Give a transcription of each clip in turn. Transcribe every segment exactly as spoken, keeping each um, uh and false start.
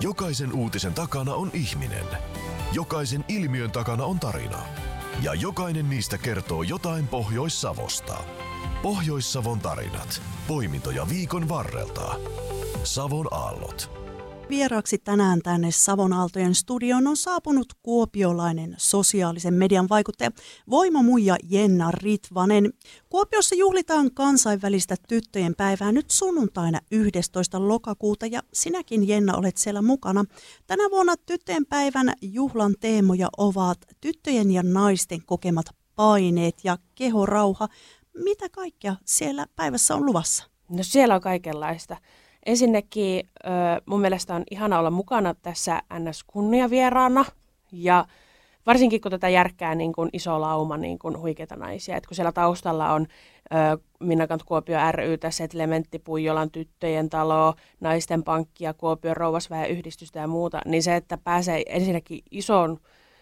Jokaisen uutisen takana on ihminen. Jokaisen ilmiön takana on tarina. Ja jokainen niistä kertoo jotain Pohjois-Savosta. Pohjois-Savon tarinat. Poimintoja viikon varrelta. Savon aallot. Vieraaksi tänään tänne Savon Aaltojen studioon on saapunut kuopiolainen sosiaalisen median vaikuttaja voimamuija Jenna Ritvanen. Kuopiossa juhlitaan kansainvälistä tyttöjen päivää nyt sunnuntaina yhdestoista lokakuuta ja sinäkin, Jenna, olet siellä mukana. Tänä vuonna tyttöjen päivän juhlan teemoja ovat tyttöjen ja naisten kokemat paineet ja kehorauha. Mitä kaikkea siellä päivässä on luvassa? No siellä on kaikenlaista. Ensinnäkin mun mielestä on ihana olla mukana tässä N S-kunniavieraana ja varsinkin kun tätä järkkää niin kuin iso lauma niin kuin huikeita naisia. Et kun siellä taustalla on Minna Kant Kuopio ry, Setlementti, Puijolan tyttöjen talo, Naisten pankki ja Kuopion rouvasväen yhdistystä ja muuta, niin se, että pääsee ensinnäkin isoon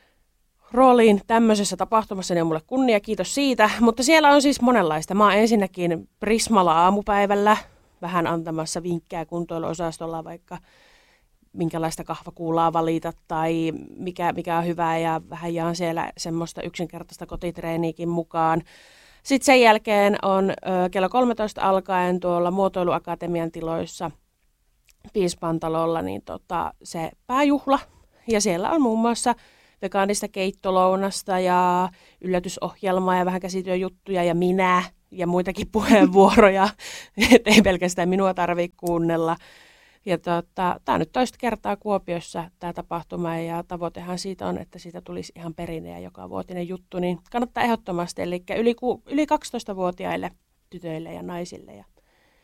rooliin tämmöisessä tapahtumassa, niin on mulle kunnia, kiitos siitä. Mutta siellä on siis monenlaista. Mä oon ensinnäkin Prismalla aamupäivällä vähän antamassa vinkkejä kuntoiluosastolla, vaikka minkälaista kahvakuulaa valita tai mikä, mikä on hyvää, ja vähän jaan siellä semmoista yksinkertaista kotitreeniikin mukaan. Sitten sen jälkeen on ö, kello kolmetoista alkaen tuolla Muotoiluakatemian tiloissa Piispantalolla niin tota, se pääjuhla, ja siellä on muun muassa vegaanista keittolounasta ja yllätysohjelmaa ja vähän käsityöjuttuja ja minä ja muitakin puheenvuoroja, että ei pelkästään minua tarvitse kuunnella. Ja tota, tämä on nyt toista kertaa Kuopiossa tämä tapahtuma, ja tavoitehan siitä on, että siitä tulisi ihan perinne ja joka vuotinen juttu, niin kannattaa ehdottomasti, eli yli, yli kaksitoistavuotiaille tytöille ja naisille ja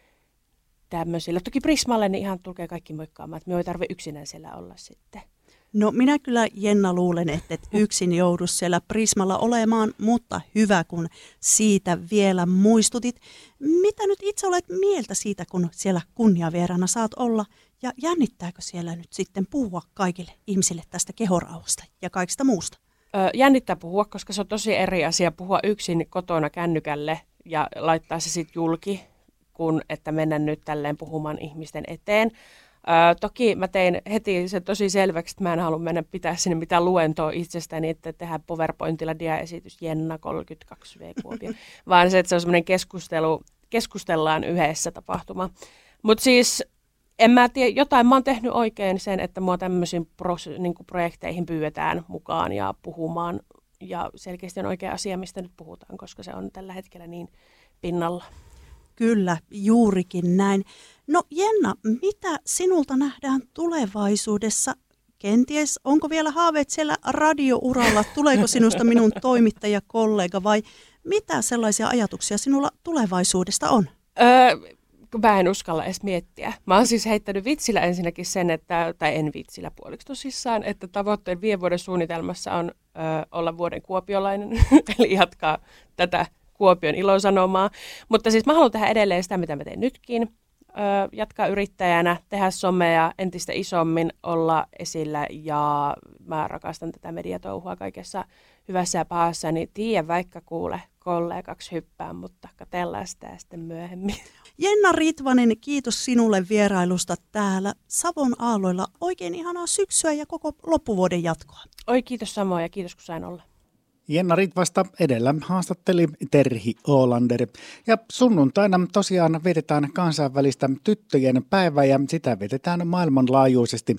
tämmöisille. Toki Prismalle niin ihan tulkee kaikki moikkaamaan, että me ei tarvitse yksinään siellä olla sitten. No minä kyllä, Jenna, luulen, että et yksin joudu siellä Prismalla olemaan, mutta hyvä, kun siitä vielä muistutit. Mitä nyt itse olet mieltä siitä, kun siellä kunniavieraana saat olla, ja jännittääkö siellä nyt sitten puhua kaikille ihmisille tästä kehorauhasta ja kaikista muusta? Ö, jännittää puhua, koska se on tosi eri asia puhua yksin kotona kännykälle ja laittaa se sitten julki, kun että mennä nyt tälleen puhumaan ihmisten eteen. Ö, toki mä tein heti se tosi selväksi, että mä en halua mennä pitää sinne mitään luentoa itsestäni, että tehdään PowerPointilla diaesitys Jenna kolmekymmentäkaksi vuotias Kuopio, vaan se, että se on semmoinen keskustelu, keskustellaan yhdessä tapahtuma. Mutta siis en mä tiedä, jotain mä oon tehnyt oikein sen, että mua tämmöisiin pro, niin kuin projekteihin pyydetään mukaan ja puhumaan, ja selkeästi on oikea asia, mistä nyt puhutaan, koska se on tällä hetkellä niin pinnalla. Kyllä, juurikin näin. No Jenna, mitä sinulta nähdään tulevaisuudessa? Kenties, onko vielä haaveet siellä radiouralla? Tuleeko sinusta minun toimittajakollega vai mitä sellaisia ajatuksia sinulla tulevaisuudesta on? Öö, mä en uskalla edes miettiä. Mä oon siis heittänyt vitsillä ensinnäkin sen, että, tai en vitsillä puoliksi tosissaan, että tavoitteen viiden vuoden suunnitelmassa on ö, olla vuoden kuopiolainen, eli jatkaa tätä Kuopion ilosanomaa. Mutta siis mä haluan tehdä edelleen sitä, mitä mä teen nytkin. Ö, jatkaa yrittäjänä, tehdä somea entistä isommin, olla esillä, ja mä rakastan tätä mediatouhua kaikessa hyvässä ja pahassa, niin tiedä vaikka kuule kollegaksi hyppään, mutta katsellaan sitä sitten myöhemmin. Jenna Ritvanen, kiitos sinulle vierailusta täällä Savon aalloilla. Oikein ihanaa syksyä ja koko loppuvuoden jatkoa. Oi, kiitos samoin ja kiitos kun sain olla. Jenna Ritvasta edellä haastatteli Terhi Olander. Ja sunnuntaina tosiaan vietetään kansainvälistä tyttöjen päivää, ja sitä vietetään maailmanlaajuisesti.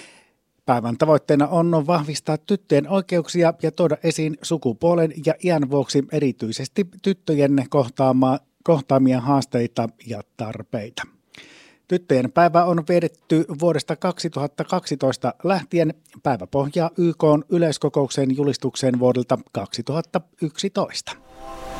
Päivän tavoitteena on vahvistaa tyttöjen oikeuksia ja tuoda esiin sukupuolen ja iän vuoksi erityisesti tyttöjen kohtaama, kohtaamia haasteita ja tarpeita. Tyttöjen päivä on vietetty vuodesta kaksituhattakaksitoista lähtien. Päivä pohjaa Y K:n yleiskokouksen julistukseen vuodelta kaksituhattayksitoista.